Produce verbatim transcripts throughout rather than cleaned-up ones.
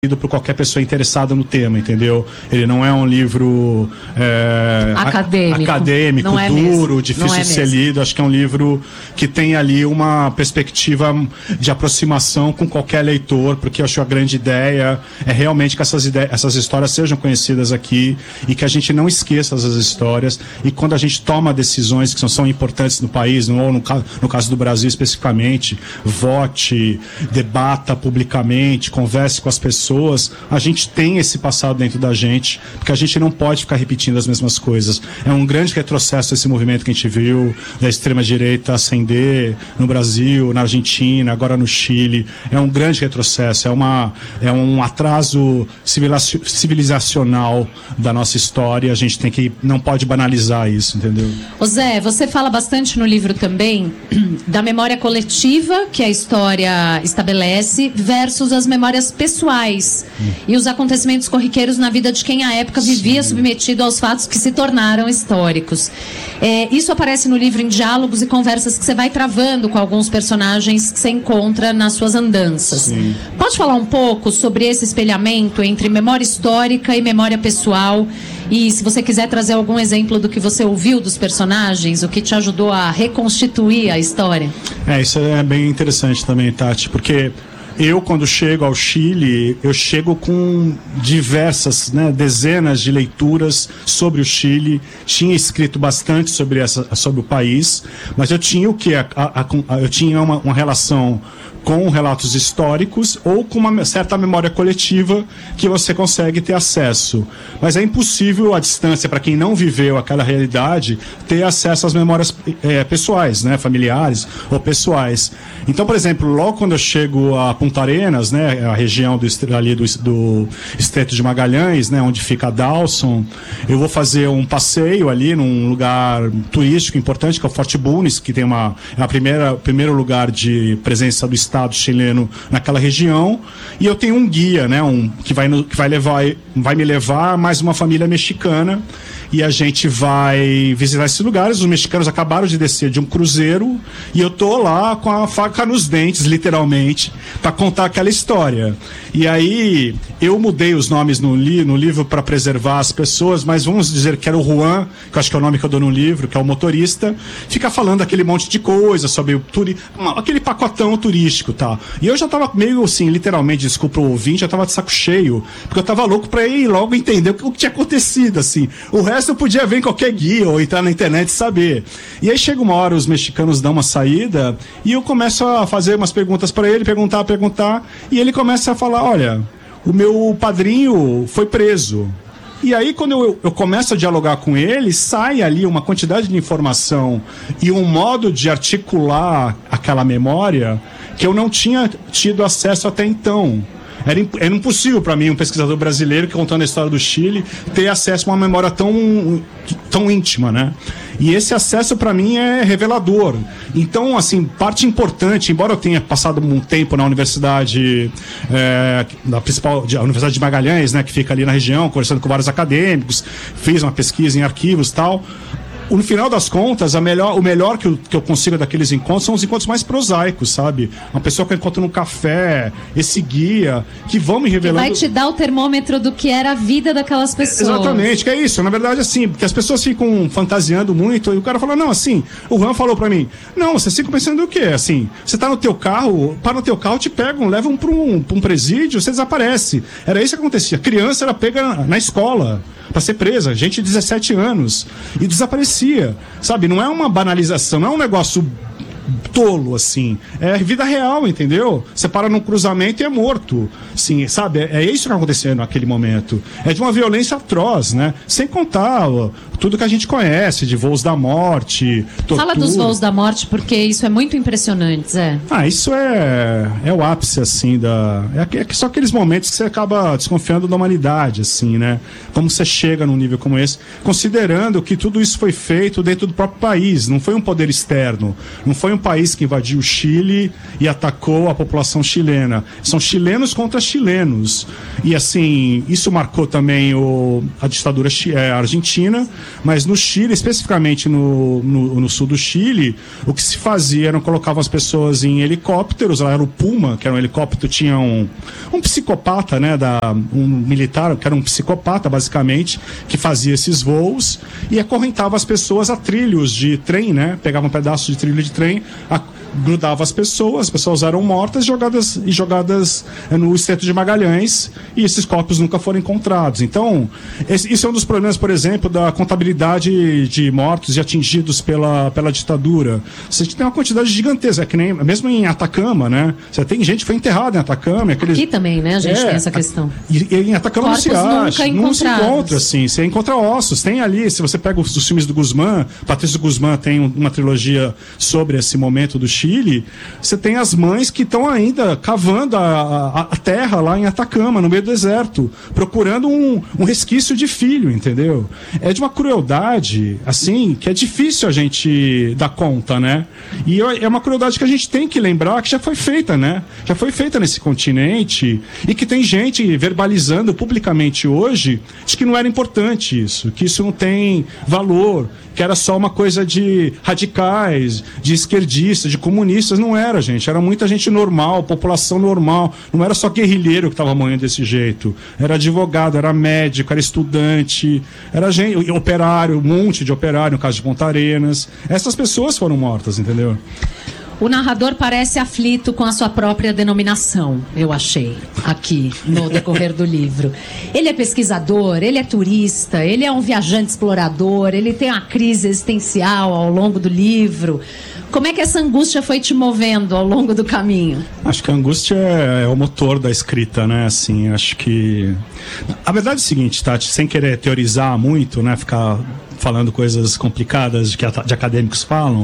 por qualquer pessoa interessada no tema, entendeu? Ele não é um livro é, acadêmico, acadêmico não é duro, mesmo. difícil não é de ser mesmo. lido. Acho que é um livro que tem ali uma perspectiva de aproximação com qualquer leitor, porque eu acho que a grande ideia é realmente que essas, ideias, essas histórias sejam conhecidas aqui e que a gente não esqueça essas histórias, e quando a gente toma decisões que são, são importantes no país, ou no, no caso do Brasil especificamente, vote, debata publicamente, converse com as pessoas. A gente tem esse passado dentro da gente, porque a gente não pode ficar repetindo as mesmas coisas. É um grande retrocesso esse movimento que a gente viu da extrema-direita ascender no Brasil, na Argentina, agora no Chile. É um grande retrocesso, é, uma, é um atraso civilizacional da nossa história. A gente tem que, não pode banalizar isso, entendeu? Ô Zé, você fala bastante no livro também da memória coletiva que a história estabelece versus as memórias pessoais e os acontecimentos corriqueiros na vida de quem à época vivia Sim. submetido aos fatos que se tornaram históricos. É, isso aparece no livro em diálogos e conversas que você vai travando com alguns personagens que você encontra nas suas andanças. Sim. Pode falar um pouco sobre esse espelhamento entre memória histórica e memória pessoal? E se você quiser trazer algum exemplo do que você ouviu dos personagens, o que te ajudou a reconstituir a história? É, isso é bem interessante também, Tati, porque eu, quando chego ao Chile, eu chego com diversas, né, dezenas de leituras sobre o Chile. Tinha escrito bastante sobre, essa, sobre o país, mas eu tinha o que? A, a, a, eu tinha uma, uma relação com relatos históricos ou com uma certa memória coletiva que você consegue ter acesso. Mas é impossível, à distância, para quem não viveu aquela realidade, ter acesso às memórias é, pessoais, né, familiares ou pessoais. Então, por exemplo, logo quando eu chego a Punta Arenas, né, a região do, ali do, do Estreito de Magalhães, né, onde fica Dawson, eu vou fazer um passeio ali num lugar turístico importante, que é o Forte Bunes, que tem uma, é a primeira, o primeiro lugar de presença do Estado chileno naquela região, e eu tenho um guia, né, um, que, vai, no, que vai, levar, vai me levar a mais uma família mexicana, e a gente vai visitar esses lugares. Os mexicanos acabaram de descer de um cruzeiro e eu tô lá com a faca nos dentes, literalmente, para contar aquela história. E aí eu mudei os nomes no, li, no livro para preservar as pessoas, mas vamos dizer que era o Juan, que eu acho que é o nome que eu dou no livro, que é o motorista, fica falando aquele monte de coisa sobre o turi... aquele pacotão turístico, tá? E eu já tava meio assim, literalmente, desculpa o ouvinte, já tava de saco cheio, porque eu tava louco para ir logo entender o que tinha acontecido, assim. O resto eu podia ver em qualquer guia ou entrar na internet e saber. E aí chega uma hora, os mexicanos dão uma saída e eu começo a fazer umas perguntas para ele, perguntar, perguntar, e ele começa a falar, olha, o meu padrinho foi preso. E aí, quando eu, eu começo a dialogar com ele, sai ali uma quantidade de informação e um modo de articular aquela memória que eu não tinha tido acesso até então. Era, era impossível para mim, um pesquisador brasileiro que contando a história do Chile, ter acesso a uma memória tão, tão íntima, né? E esse acesso para mim é revelador. Então, assim, parte importante, embora eu tenha passado um tempo na universidade, é, da principal, a Universidade de Magalhães, né, que fica ali na região, conversando com vários acadêmicos, fiz uma pesquisa em arquivos e tal. No final das contas, a melhor, o melhor que eu, que eu consigo daqueles encontros são os encontros mais prosaicos, sabe? Uma pessoa que eu encontro num café, esse guia, que vão me revelando... Que vai te dar o termômetro do que era a vida daquelas pessoas. Exatamente, que é isso. Na verdade, assim, porque as pessoas ficam fantasiando muito, e o cara fala, não, assim, o Juan falou pra mim, não, você fica pensando o quê? Assim, você tá no teu carro, para no teu carro, te pegam, levam pra um, pra um presídio, você desaparece. Era isso que acontecia. A criança era pega na, na escola para ser presa, gente de dezessete anos, e desaparecia, sabe? Não é uma banalização, não é um negócio tolo, assim, é vida real, entendeu? Você para num cruzamento e é morto, sim, sabe? É, é isso que está acontecendo naquele momento, é de uma violência atroz, né? Sem contar ó, tudo que a gente conhece de voos da morte, tortura. Fala dos voos da morte, porque isso é muito impressionante, Zé. Ah, isso é, é o ápice, assim, da... É, é só aqueles momentos que você acaba desconfiando da humanidade, assim, né? Como você chega num nível como esse, considerando que tudo isso foi feito dentro do próprio país, não foi um poder externo, não foi um país que invadiu o Chile e atacou a população chilena. São chilenos contra chilenos. E, assim, isso marcou também o, a ditadura é, argentina, Mas no Chile, especificamente no, no, no sul do Chile, o que se fazia era colocavam as pessoas em helicópteros, lá era o Puma, que era um helicóptero, tinha um, um psicopata, né, da, um militar, que era um psicopata, basicamente, que fazia esses voos e acorrentava as pessoas a trilhos de trem, né, pegava um pedaço de trilho de trem, a, grudava as pessoas, as pessoas eram mortas jogadas, e jogadas no Estreito de Magalhães, e esses corpos nunca foram encontrados. Então, esse, isso é um dos problemas, por exemplo, da contabilidade de mortos e atingidos pela, pela ditadura. Você tem uma quantidade gigantesca, é que nem, mesmo em Atacama, né? Você tem gente que foi enterrada em Atacama. Aqueles... Aqui também, né? A gente é, tem essa questão. E, e em Atacama corpos não se acha, não se encontra, assim. Você encontra ossos, tem ali, se você pega os, os filmes do Guzmán, Patrício Guzmán tem uma trilogia sobre esse momento do Chile, você tem as mães que estão ainda cavando a, a, a terra lá em Atacama, no meio do deserto, procurando um, um resquício de filho, entendeu? É de uma crueldade, assim, que é difícil a gente dar conta, né? E é uma crueldade que a gente tem que lembrar que já foi feita, né? Já foi feita nesse continente e que tem gente verbalizando publicamente hoje de que não era importante isso, que isso não tem valor, que era só uma coisa de radicais, de esquerdistas, de comunistas. Não era, gente. Era muita gente normal, população normal. Não era só guerrilheiro que estava morrendo desse jeito. Era advogado, era médico, era estudante, era gente, operário, um monte de operário, no caso de Ponta Arenas. Essas pessoas foram mortas, entendeu? O narrador parece aflito com a sua própria denominação, eu achei, aqui, no decorrer do livro. Ele é pesquisador, ele é turista, ele é um viajante explorador, ele tem uma crise existencial ao longo do livro. Como é que essa angústia foi te movendo ao longo do caminho? Acho que a angústia é, é o motor da escrita, né? Assim, acho que... A verdade é o seguinte, Tati, sem querer teorizar muito, né? Ficar falando coisas complicadas de que de acadêmicos falam,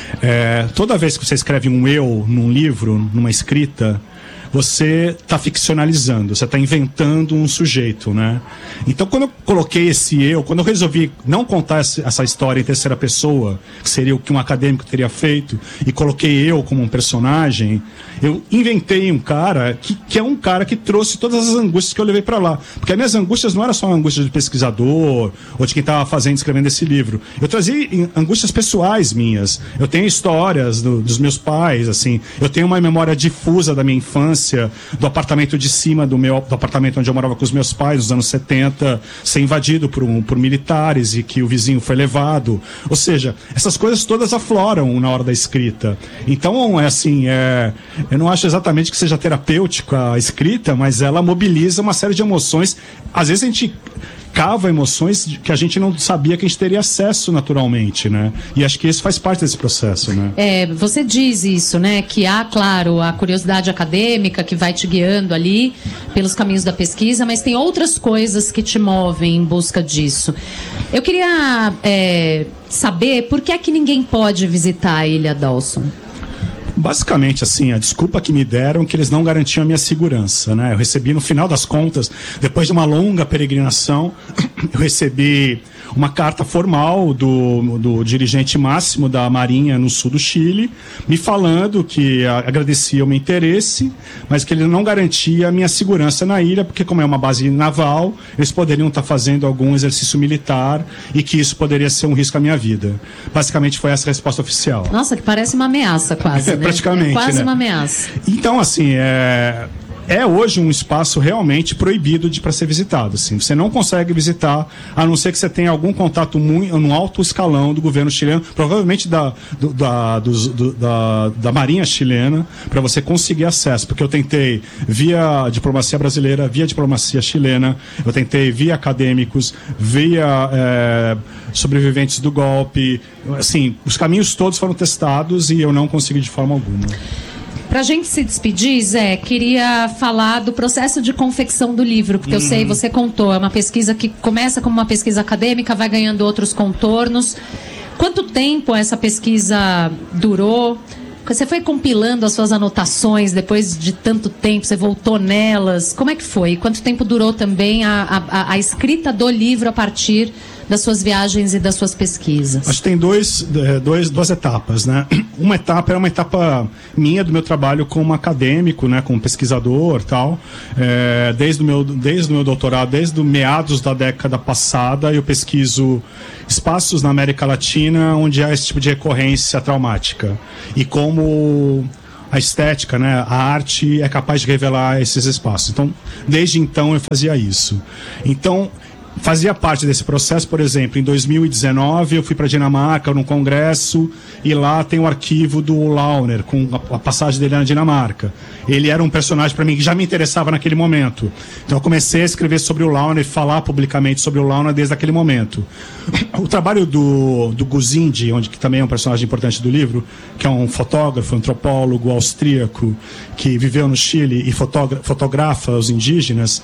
é, toda vez que você escreve um eu num livro, numa escrita, você está ficcionalizando, você está inventando um sujeito, né? Então, quando eu coloquei esse eu, quando eu resolvi não contar essa história em terceira pessoa, que seria o que um acadêmico teria feito, e coloquei eu como um personagem, eu inventei um cara que, que é um cara que trouxe todas as angústias que eu levei para lá. Porque as minhas angústias não eram só angústias de pesquisador, ou de quem estava fazendo, escrevendo esse livro. Eu trazia angústias pessoais minhas. Eu tenho histórias do, dos meus pais, assim. Eu tenho uma memória difusa da minha infância, do apartamento de cima do meu do apartamento onde eu morava com os meus pais nos anos setenta, ser invadido por, um, por militares e que o vizinho foi levado. Ou seja, essas coisas todas afloram na hora da escrita. Então, é assim, é, eu não acho exatamente que seja terapêutica a escrita, mas ela mobiliza uma série de emoções. Às vezes a gente cava emoções que a gente não sabia que a gente teria acesso naturalmente, né? E acho que isso faz parte desse processo, né? É, você diz isso, né? Que há, claro, a curiosidade acadêmica que vai te guiando ali pelos caminhos da pesquisa, mas tem outras coisas que te movem em busca disso. Eu queria é, saber por que é que ninguém pode visitar a Ilha Dawson? Basicamente, assim, a desculpa que me deram é que eles não garantiam a minha segurança, né? Eu recebi, no final das contas, depois de uma longa peregrinação, eu recebi uma carta formal do, do dirigente máximo da Marinha no sul do Chile, me falando que agradecia o meu interesse, mas que ele não garantia a minha segurança na ilha, porque como é uma base naval, eles poderiam estar fazendo algum exercício militar e que isso poderia ser um risco à minha vida. Basicamente foi essa a resposta oficial. Nossa, que parece uma ameaça quase, é, né? Praticamente, é quase né? uma ameaça. Então, assim, é... é hoje um espaço realmente proibido de para ser visitado. Assim. Você não consegue visitar, a não ser que você tenha algum contato muito, no alto escalão do governo chileno, provavelmente da, do, da, dos, do, da, da Marinha chilena, para você conseguir acesso. Porque eu tentei via diplomacia brasileira, via diplomacia chilena, eu tentei via acadêmicos, via é, sobreviventes do golpe. Assim, os caminhos todos foram testados e eu não consegui de forma alguma. Pra gente se despedir, Zé, queria falar do processo de confecção do livro, porque hum. eu sei, você contou, é uma pesquisa que começa como uma pesquisa acadêmica, vai ganhando outros contornos. Quanto tempo essa pesquisa durou? Você foi compilando as suas anotações depois de tanto tempo, você voltou nelas, como é que foi? Quanto tempo durou também a, a, a escrita do livro a partir das suas viagens e das suas pesquisas? Acho que tem dois, dois, duas etapas, né? Uma etapa era uma etapa minha do meu trabalho como acadêmico, né? Como pesquisador e tal. É, desde, o meu, desde o meu doutorado, desde os meados da década passada, eu pesquiso espaços na América Latina onde há esse tipo de recorrência traumática. E como a estética, né, a arte é capaz de revelar esses espaços. Então, desde então eu fazia isso. Então, fazia parte desse processo, por exemplo, em dois mil e dezenove eu fui para a Dinamarca num congresso e lá tem o arquivo do Launer, com a, a passagem dele na Dinamarca. Ele era um personagem para mim que já me interessava naquele momento. Então eu comecei a escrever sobre o Launer e falar publicamente sobre o Launer desde aquele momento. O trabalho do, do Guzindi, onde, que também é um personagem importante do livro, que é um fotógrafo, antropólogo austríaco, que viveu no Chile e fotogra- fotografa os indígenas,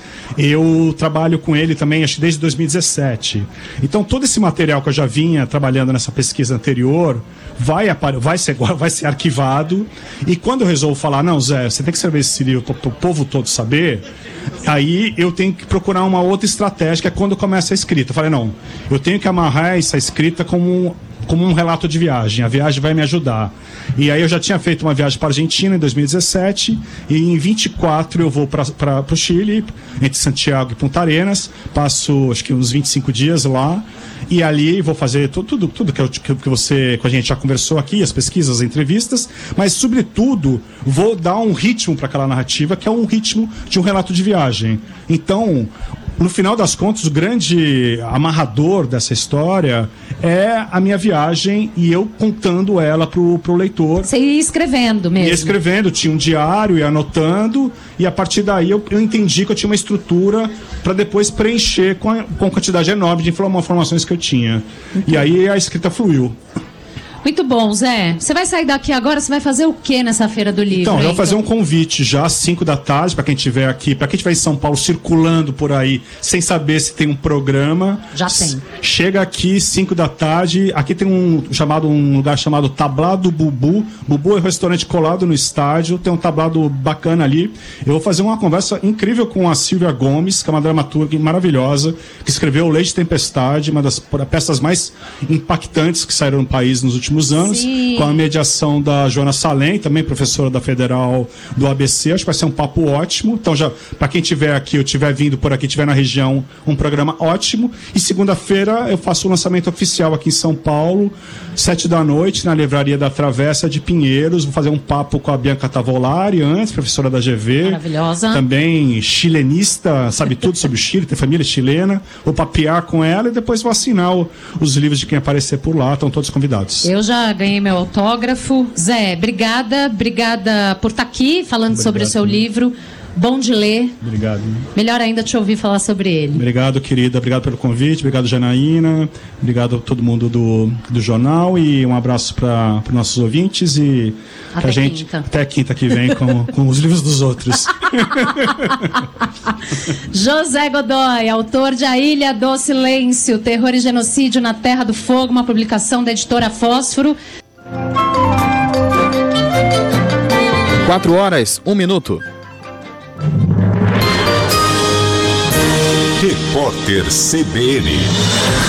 eu trabalho com ele também, acho que desde dois mil e dezessete. Então todo esse material que eu já vinha trabalhando nessa pesquisa anterior vai, apare- vai, ser, vai ser arquivado, e quando eu resolvo falar, não, Zé, você tem que escrever esse livro para o povo todo saber, aí eu tenho que procurar uma outra estratégia, que é quando começa a escrita. Eu falei, não, eu tenho que amarrar essa escrita como, como um relato de viagem, a viagem vai me ajudar. E aí eu já tinha feito uma viagem para a Argentina em dois mil e dezessete, e em vinte e quatro eu vou para o Chile, entre Santiago e Punta Arenas, passo acho que uns vinte e cinco dias lá, e ali vou fazer tudo, tudo, tudo que, eu, que você, que a gente já conversou aqui, as pesquisas, as entrevistas, mas sobretudo vou dar um ritmo para aquela narrativa, que é um ritmo de um relato de viagem. Então, no final das contas, o grande amarrador dessa história é a minha viagem e eu contando ela pro, pro leitor. Você ia escrevendo mesmo? Ia escrevendo, tinha um diário, ia anotando, e a partir daí eu, eu entendi que eu tinha uma estrutura para depois preencher com a, com a quantidade enorme de informações que eu tinha. Uhum. E aí a escrita fluiu. Muito bom, Zé. Você vai sair daqui agora, você vai fazer o que nessa Feira do Livro? Então, eu hein? vou fazer um convite já às cinco da tarde, para quem estiver aqui, para quem estiver em São Paulo circulando por aí, sem saber se tem um programa. Já tem. Chega aqui, cinco da tarde. Aqui tem um, chamado, um lugar chamado Tablado Bubu. Bubu é um restaurante colado no estádio, tem um tablado bacana ali. Eu vou fazer uma conversa incrível com a Silvia Gomes, que é uma dramaturga maravilhosa, que escreveu Leite e Tempestade, uma das peças mais impactantes que saíram no país nos últimos anos. Sim. Com a mediação da Joana Salem, também professora da Federal do A B C. Acho que vai ser um papo ótimo. Então, já para quem estiver aqui, ou estiver vindo por aqui, estiver na região, um programa ótimo. E segunda-feira eu faço o lançamento oficial aqui em São Paulo, sete da noite, na Livraria da Travessa de Pinheiros. Vou fazer um papo com a Bianca Tavolari, antes, professora da G V. Maravilhosa. Também chilenista, sabe tudo sobre o Chile, tem família chilena. Vou papear com ela e depois vou assinar o, os livros de quem aparecer por lá. Estão todos convidados. Eu já ganhei meu autógrafo. Zé, obrigada. Obrigada por estar aqui falando Obrigado, sobre o seu livro. Bom de ler. Obrigado. Melhor ainda te ouvir falar sobre ele. Obrigado, querida. Obrigado pelo convite. Obrigado, Janaína. Obrigado a todo mundo do, do jornal. E um abraço para os nossos ouvintes. E até a gente, quinta. Até quinta que vem com, com os livros dos outros. José Godoy, autor de A Ilha do Silêncio, Terror e Genocídio na Terra do Fogo, uma publicação da editora Fósforo. Quatro horas, um minuto. Repórter C B N.